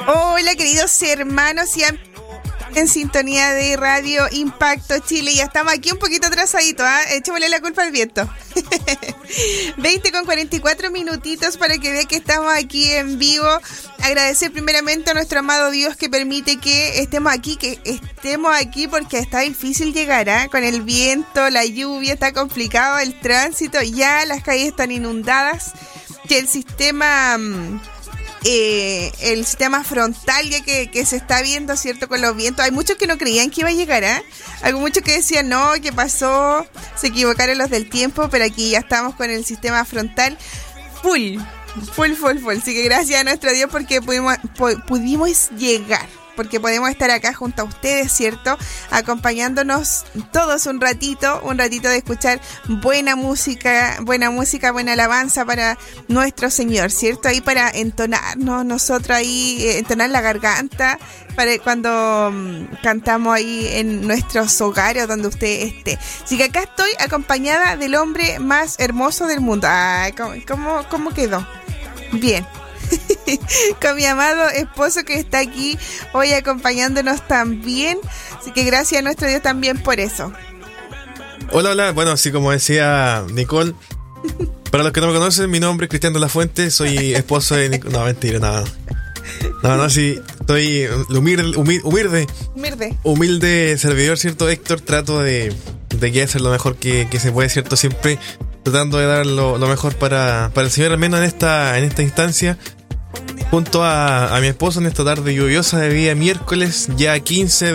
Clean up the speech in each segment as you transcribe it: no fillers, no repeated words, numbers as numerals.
Hola, queridos hermanos, y en sintonía de Radio Impacto Chile. Ya estamos aquí un poquito atrasaditos, echémosle la culpa al viento. 20:44 minutitos para que vean que estamos aquí en vivo. Agradecer primeramente a nuestro amado Dios que permite que estemos aquí porque está difícil llegar, con el viento, la lluvia, está complicado el tránsito, ya las calles están inundadas, que el sistema frontal ya que se está viendo, ¿cierto? Con los vientos. Hay muchos que no creían que iba a llegar, Hay muchos que decían, no, ¿qué pasó? Se equivocaron los del tiempo, pero aquí ya estamos con el sistema frontal full. Así que gracias a nuestro Dios porque pudimos llegar. Porque podemos estar acá junto a ustedes, ¿cierto? Acompañándonos todos un ratito de escuchar buena música, buena alabanza para nuestro Señor, ¿cierto? Ahí para entonarnos nosotros ahí, entonar la garganta, para cuando cantamos ahí en nuestros hogares, donde usted esté. Así que acá estoy acompañada del hombre más hermoso del mundo. Ay, ¿cómo quedó? Bien. Con mi amado esposo que está aquí hoy acompañándonos también. Así que gracias a nuestro Dios también por eso. Hola. Bueno, así como decía Nicole, para los que no me conocen, mi nombre es Cristian de la Fuente. Soy esposo de Nicole. No, mentira, nada. No, sí, estoy humilde servidor, ¿cierto, Héctor? Trato de hacer lo mejor que se puede, ¿cierto? Siempre tratando de dar lo mejor para el Señor, al menos en esta instancia, junto a mi esposo en esta tarde lluviosa de día miércoles, ya 15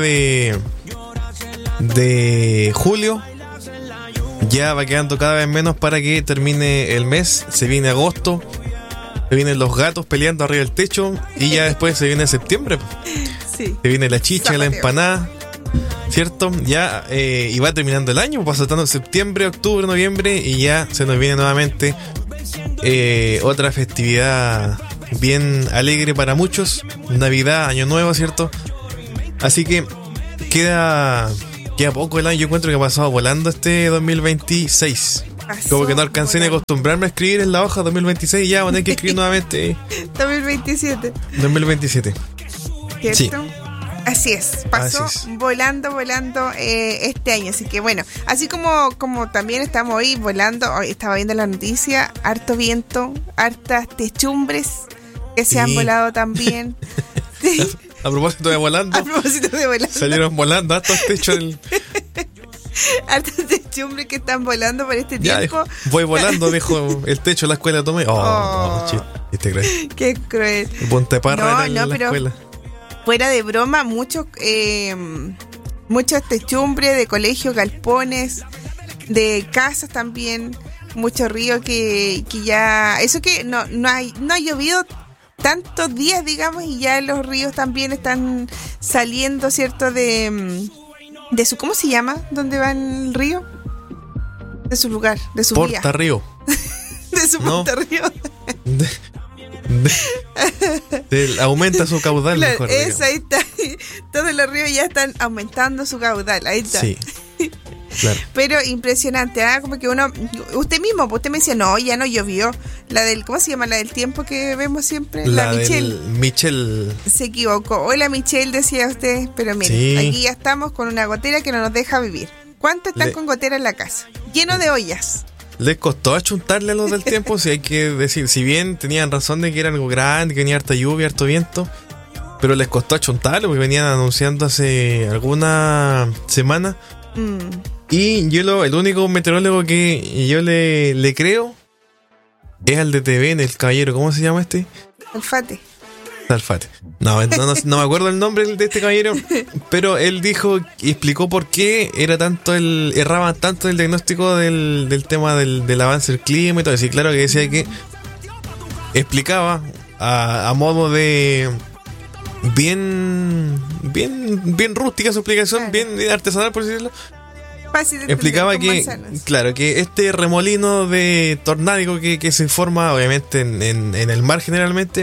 de julio. Ya va quedando cada vez menos para que termine el mes. Se viene agosto, se vienen los gatos peleando arriba del techo, y ya después se viene septiembre. Sí. Se viene la chicha, la empanada, ¿cierto? Ya, y va terminando el año, pasando septiembre, octubre, noviembre, y ya se nos viene nuevamente otra festividad bien alegre para muchos, Navidad, Año Nuevo, ¿cierto? Así que queda poco el año. Yo encuentro que ha pasado volando este 2026. Como que no alcancé ni a acostumbrarme a escribir en la hoja 2026 y ya voy a tener que escribir nuevamente 2027. ¿Cierto? Sí. Así es, pasó volando este año. Así que bueno, así como también estamos hoy volando, hoy estaba viendo la noticia, harto viento, hartas techumbres que se han volado también. Sí. A propósito de volando, salieron volando hartos techos hartas techumbres que están volando por este ya, tiempo. Voy volando, dijo el techo de la escuela, tomé. Chiste cruel. Qué cruel. Ponte parra en la escuela. Fuera de broma, muchas techumbres de colegios, galpones, de casas también, mucho río que ya, eso que no ha llovido tantos días, digamos, y ya los ríos también están saliendo, ¿cierto? De su, ¿cómo se llama? ¿Dónde va el río? De su lugar, de su vía. Porta Río. De su Porta Río. Aumenta su caudal, claro, mejor. Ahí está. Todos los ríos ya están aumentando su caudal. Ahí está. Sí. Claro. Pero impresionante, como que usted me decía, no, ya no llovió. La del, ¿cómo se llama? La del tiempo que vemos siempre. La Michelle. Se equivocó. Hola Michelle, decía usted. Pero mire, sí. Aquí ya estamos con una gotera que no nos deja vivir. ¿Cuántos están con gotera en la casa? Lleno de ollas. Les costó achuntarle a los del tiempo, si hay que decir, si bien tenían razón de que era algo grande, que venía harta lluvia, harto viento, pero les costó achuntarle porque venían anunciando hace alguna semana. Y yo el único meteorólogo que yo le creo es al de TVN, el caballero, ¿cómo se llama este? Alfate. No me acuerdo el nombre de este caballero, pero él dijo y explicó por qué erraban tanto el diagnóstico del tema del avance del clima y todo eso. Y claro que decía que explicaba a modo de bien rústica su explicación, bien artesanal, por decirlo. Explicaba que, claro, que este remolino de tornádico que se forma obviamente en el mar generalmente,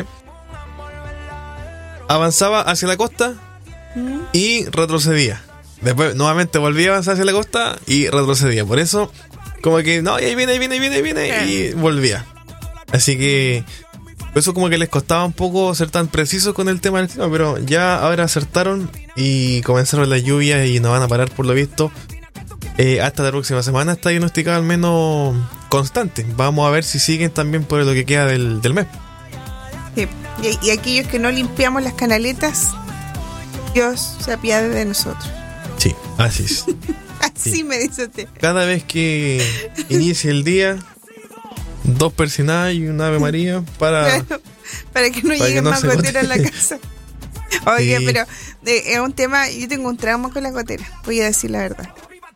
avanzaba hacia la costa y retrocedía. Después nuevamente volvía a avanzar hacia la costa y retrocedía. Por eso, como que no, y ahí viene y volvía. Así que Por eso como que les costaba un poco ser tan precisos con el tema del clima, pero ya ahora acertaron y comenzaron las lluvias y no van a parar por lo visto. Hasta la próxima semana está diagnosticado al menos constante. Vamos a ver si siguen también por lo que queda del mes. Sí. Y aquellos que no limpiamos las canaletas, Dios se apiade de nosotros. Sí, así es. Así Sí. me dice usted. Cada vez que inicie el día, 2 persinadas y un Ave María para... Claro, para que no Para que lleguen no más se goteras en la gotee. casa. Oye, Sí. pero es un tema, yo tengo un trauma con las goteras, voy a decir la verdad.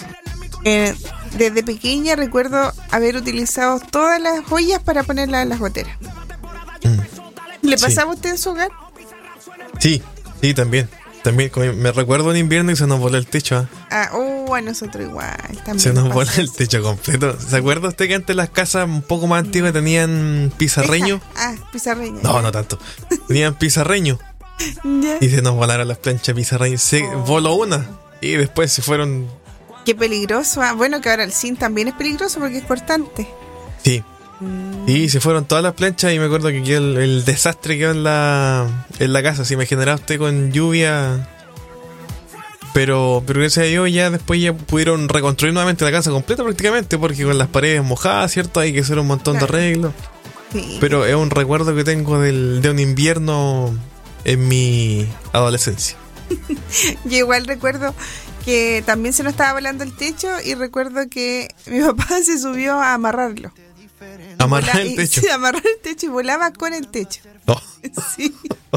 Desde pequeña recuerdo haber utilizado todas las joyas para ponerlas en las goteras. ¿Le Sí. pasaba a usted en su hogar? Sí, también. También me recuerdo en invierno y se nos voló el techo. A nosotros igual. También Se nos pasa voló el eso. techo completo. ¿Se acuerda usted que antes las casas un poco más antiguas tenían pizarreño? Pizarreño. No tanto. Tenían pizarreño. Ya. Y se nos volaron las planchas pizarreño. Se voló una. Y después se fueron. Qué peligroso. Bueno, que ahora el zinc también es peligroso porque es cortante. Sí. Y se fueron todas las planchas. Y me acuerdo que quedó el desastre quedó en la casa. Si imaginará usted con lluvia. Pero gracias a Dios ya después ya pudieron reconstruir nuevamente la casa completa prácticamente. Porque con las paredes mojadas, ¿cierto? Hay que hacer un montón de Claro. arreglos. Sí. Pero es un recuerdo que tengo de un invierno en mi adolescencia. Yo igual recuerdo que también se nos estaba volando el techo y recuerdo que mi papá se subió a amarrarlo. Amarrar Vola- el y- techo. sí, amarrar el techo y volaba con el techo. No, Sí.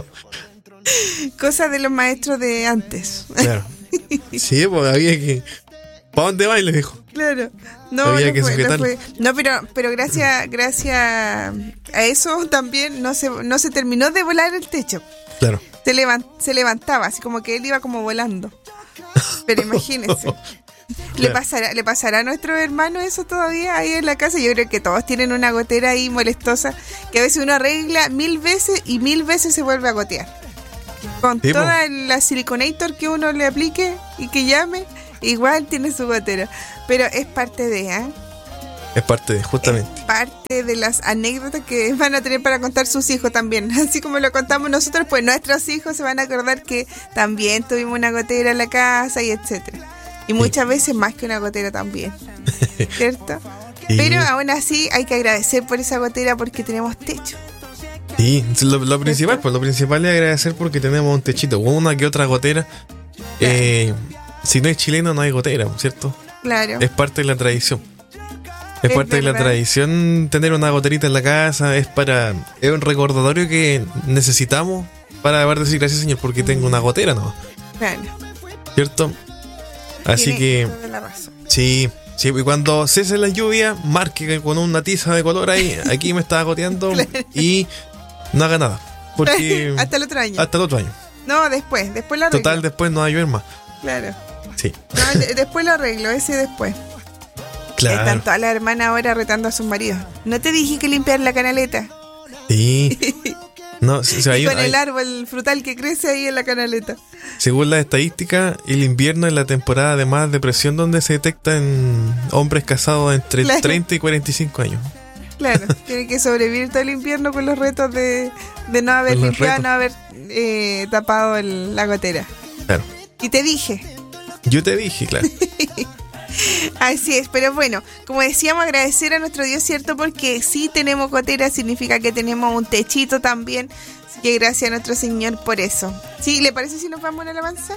Cosas de los maestros de antes. claro. Sí, pues había que. ¿Para dónde va? Y le dijo. Claro. No, Había no que fue, no sujetarlo. fue. No, pero gracias a eso también no se terminó de volar el techo. Claro. Se levantaba, así como que él iba como volando. Pero imagínense. ¿Le pasará a nuestros hermanos eso todavía ahí en la casa? Yo creo que todos tienen una gotera ahí molestosa que a veces uno arregla 1000 veces y 1000 veces se vuelve a gotear. Con Sí, toda la siliconator que uno le aplique y que llame, igual tiene su gotera. Pero es parte de, Es parte de, justamente. parte de las anécdotas que van a tener para contar sus hijos también. Así como lo contamos nosotros, pues nuestros hijos se van a acordar que también tuvimos una gotera en la casa y etcétera. Y muchas veces más que una gotera también. ¿Cierto? Sí. Pero aún así hay que agradecer por esa gotera porque tenemos techo. Sí, lo principal, pues lo principal es agradecer porque tenemos un techito, una que otra gotera. Si no es chileno no hay gotera, ¿cierto? Claro. Es parte de la tradición. Es Es parte de la verdad. tradición tener una goterita en la casa. Es un recordatorio que necesitamos para poder decir gracias, Señor, porque tengo una gotera, ¿no? Claro. ¿Cierto? Así Tiene que toda la razón. sí, y cuando cese la lluvia, marque con una tiza de color ahí, aquí me estaba goteando y no haga nada. Porque Hasta el otro año. hasta el otro año. No, después lo arreglo. Total, después no va a llover más. Claro. Sí, No, después lo arreglo, ese después. claro. Están todas las hermanas ahora retando a sus maridos. No te dije que limpiar la canaleta. Sí. No, o sea, Y con el árbol frutal que crece ahí en la canaleta. según las estadísticas, el invierno es la temporada de más depresión donde se detectan hombres casados entre Claro. 30 y 45 años. Claro, tiene que sobrevivir todo el invierno con los retos de no haber Con los limpiado, retos. no haber tapado la gotera. Claro. Y te dije. Yo te dije, claro. Así es, pero bueno, como decíamos, agradecer a nuestro Dios, ¿cierto? Porque si tenemos gotera, significa que tenemos un techito también. Así que gracias a nuestro Señor por eso. ¿Sí? ¿Le parece si nos vamos a una alabanza?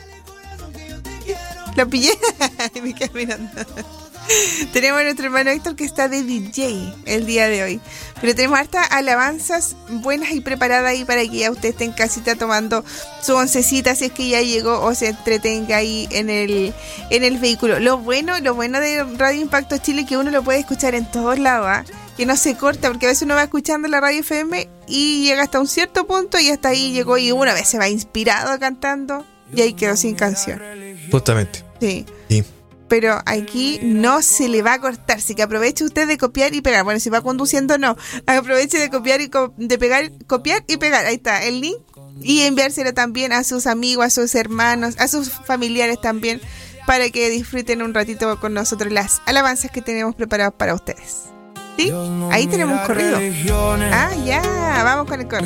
¿Lo pillé? Me quedé mirando. Tenemos a nuestro hermano Héctor que está de DJ el día de hoy. Pero tenemos hartas alabanzas buenas y preparadas ahí para que ya usted esté en casita tomando su oncecita si es que ya llegó o se entretenga ahí en el vehículo. Lo bueno de Radio Impacto Chile es que uno lo puede escuchar en todos lados, ¿ah? Que no se corta, porque a veces uno va escuchando la radio FM y llega hasta un cierto punto y hasta ahí llegó y una vez se va inspirado cantando y ahí quedó sin canción. Justamente. Sí. Sí. Pero aquí no se le va a cortar, así que aproveche usted de copiar y pegar. Bueno, si va conduciendo no, aproveche de copiar y de pegar, copiar y pegar, ahí está el link, y enviárselo también a sus amigos, a sus hermanos, a sus familiares también, para que disfruten un ratito con nosotros las alabanzas que tenemos preparadas para ustedes. Sí, ahí tenemos un corrido. Ah, ya, vamos con el corrido.